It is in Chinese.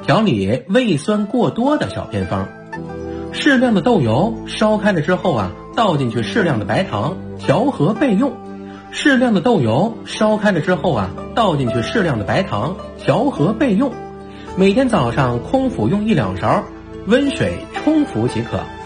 调理胃酸过多的小偏方。适量的豆油烧开了之后啊，倒进去适量的白糖，调和备用。适量的豆油烧开了之后啊，倒进去适量的白糖，调和备用。每天早上空腹用1-2勺，温水冲服即可。